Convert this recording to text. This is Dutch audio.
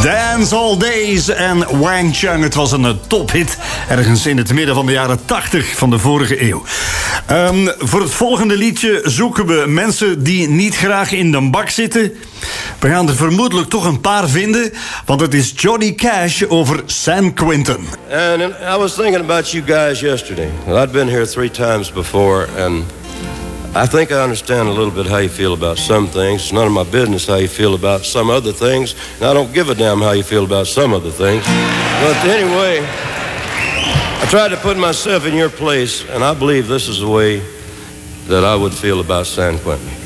Dance All Days en Wang Chung. Het was een tophit ergens in het midden van de jaren 80 van de vorige eeuw. Voor het volgende liedje zoeken we mensen die niet graag in de bak zitten. We gaan er vermoedelijk toch een paar vinden, want het is Johnny Cash over San Quentin. And I was thinking about you guys yesterday. I'd been here 3 times before, and I think I understand a little bit how you feel about some things. It's none of my business how you feel about some other things. And I don't give a damn how you feel about some other things. But anyway, I tried to put myself in your place, and I believe this is the way that I would feel about San Quentin.